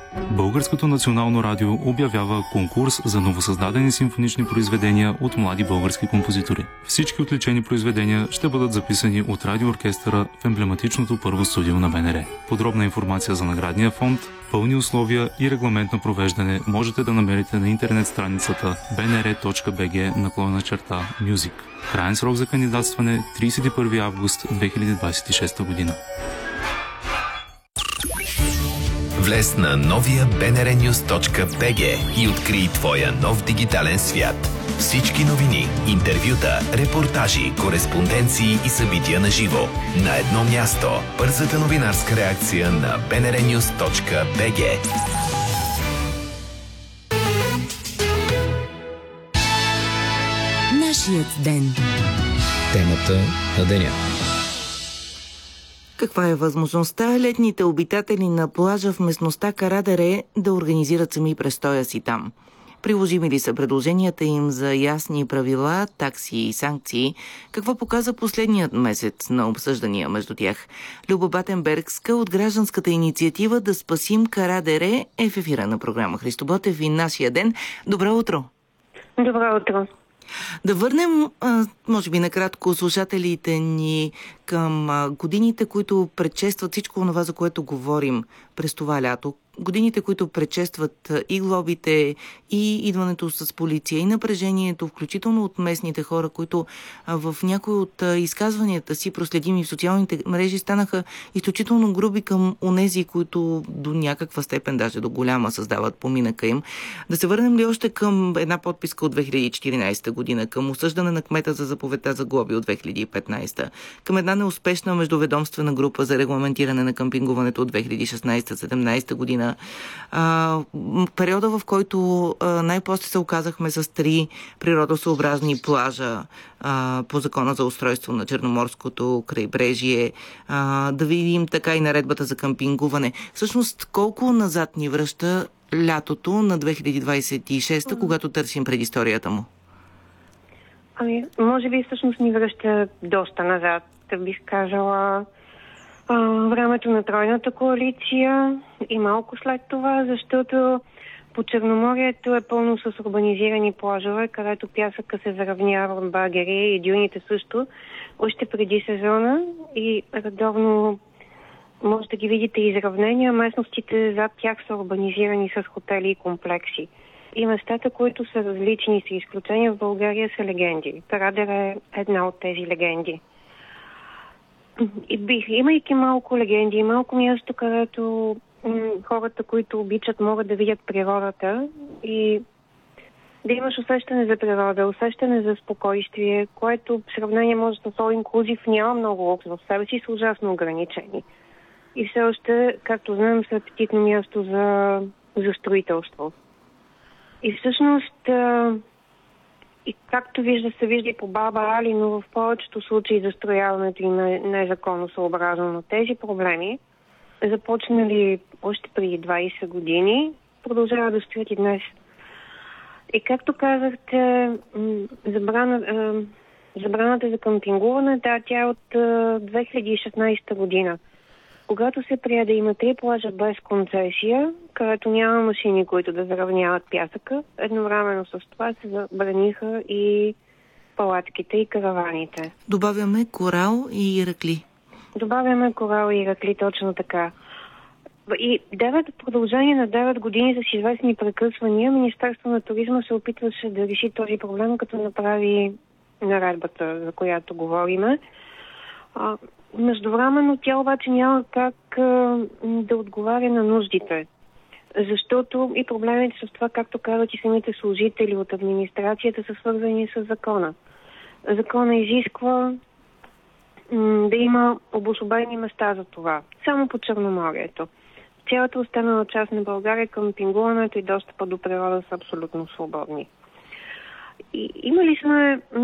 Българското национално радио обявява конкурс за новосъздадени симфонични произведения от млади български композитори. Всички отличени произведения ще бъдат записани от радиооркестъра в емблематичното първо студио на БНР. Подробна информация за наградния фонд, пълни условия и регламент на провеждане можете да намерите на интернет страницата bnr.bg/music. Краен срок за кандидатстване 31 август 2026 година. Влез на новия bnrnews.bg и открий твоя нов дигитален свят. Всички новини, интервюта, репортажи, кореспонденции и събития на живо. На едно място. Бързата новинарска реакция на bnrnews.bg. Нашият ден. Темата на деня. Каква е възможността летните обитатели на плажа в местността Карадере да организират сами престоя си там? Приложими ли са предложенията им за ясни правила, такси и санкции? Какво показа последният месец на обсъждания между тях? Люба Батенбергска от гражданската инициатива "Да спасим Карадере" е в ефира на програма Христо Ботев и Нашия ден. Добро утро! Добро утро! Да върнем, може би накратко, слушателите ни към годините, които предшестват всичко това, за което говорим през това лято. Годините, които предшестват и глобите, и идването с полиция, и напрежението, включително от местните хора, които в някои от изказванията си, проследими в социалните мрежи, станаха изключително груби към онези, които до някаква степен, даже до голяма, създават поминъка им. Да се върнем ли още към една подписка от 2014 година, към осъждане на кмета за заповедта за глоби от 2015, към една неуспешна междуведомствена група за регламентиране на къмпингуването от 2016-17 година, периода, в който най-после се оказахме с 3 природосъобразни плажа по закона за устройство на Черноморското крайбрежие, да видим така и наредбата за къмпингуване. Всъщност, колко назад ни връща лятото на 2026, когато търсим предисторията му? Може би всъщност ни връща доста назад, бих казала. Времето на тройната коалиция и малко след това, защото по Черноморието е пълно с урбанизирани плажове, където пясъка се заравнява от багери и дюните също, още преди сезона и редовно може да ги видите изравнения. Местностите зад тях са урбанизирани с хотели и комплекси. И местата, които са различни, с изключения в България, са легенди. Карадер е една от тези легенди. Имайки малко легенди и малко място, където хората, които обичат, могат да видят природата и да имаш усещане за природа, усещане за спокойствие, което в сравнение може да All Inclusive няма много лукс в себе си, са ужасно ограничени. И все още, както знаем, са апетитно място за строителство. И всъщност, и както се вижда и по Баба Али, но в повечето случаи застрояването им е незаконосъобразно, но тези проблеми, започнали още преди 20 години, продължават да стоят и днес. И както казахте, забраната за къмпингуване, да, тя е от 2016 година. Когато се прие да има 3 плажа без концесия, където няма машини, които да заравняват пясъка, едновременно с това се забраниха и палатките и караваните. Добавяме Корал и Иракли. Добавяме Корал и Иракли, точно така. И продължение на 9 години с известни прекъсвания, Министерство на туризма се опитваше да реши този проблем, като направи наредбата, за която говориме. Междувременно тя обаче няма как да отговаря на нуждите. Защото и проблемите с това, както казват и самите служители от администрацията, са свързани с закона. Закона изисква да има обособени места за това. Само по Черноморието. Цялата останала част на България, къмпингуването и достъпа до природа са абсолютно свободни. И имали сме